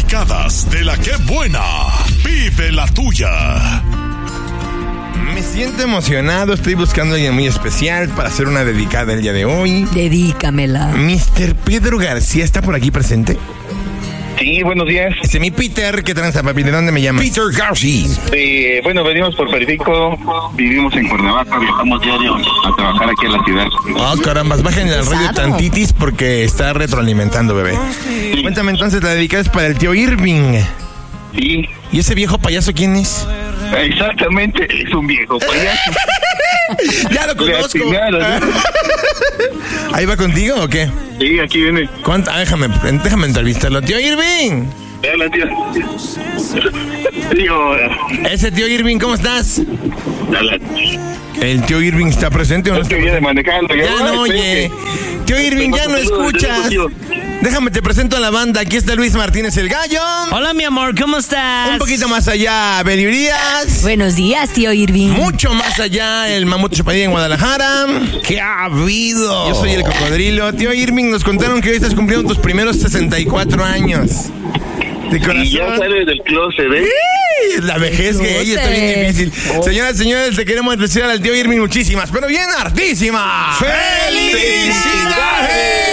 dedicadas de la que buena. Vive la tuya. Me siento emocionado, estoy buscando a alguien muy especial para hacer una dedicada el día de hoy. Dedícamela. Mr. Pedro García, ¿está por aquí presente? Sí, buenos días. Mi Peter, ¿qué tranza, papi? ¿De dónde me llamas? Peter García. Bueno, venimos por Perico, vivimos en Cuernavaca, viajamos diario a trabajar aquí en la ciudad. Oh, carambas, bájenle al radio tantitis porque está retroalimentando, bebé. Sí. Cuéntame entonces, la dedicada es para el tío Irving. Sí, ¿Y ese viejo payaso quién es? exactamente, es un viejo payaso. Ya lo conozco. Le atinaron. ¿Ahí va contigo o qué? Sí, aquí viene. Déjame entrevistarlo. Tío Irving. Hola, tío. Tío, Ese tío Irving, ¿cómo estás? hola. ¿El tío Irving está presente o no Es está que viene presente? manejando. Ya no oye. Tío Irving, ya no escuchas. Déjame te presento a la banda. Aquí está Luis Martínez el Gallo. Hola, mi amor, ¿cómo estás? Un poquito más allá, Beli Urias. Buenos días, tío Irving. Mucho más allá, el Mamut Chapadilla en Guadalajara. ¿Qué ha habido? Yo soy el Cocodrilo. Tío Irving, nos contaron que hoy estás cumpliendo tus primeros 64 años. De corazón. Y ya sale del closet, ¿eh? La vejez gay está bien difícil. Señoras y señores, te queremos desear al tío Irving muchísimas, pero bien hartísimas. ¡Felicidades!